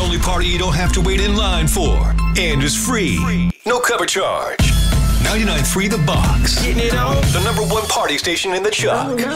only party you don't have to wait in line for. And is free. No cover charge. 99.3 The Box. Getting it on. The #1 party station in the Chuck.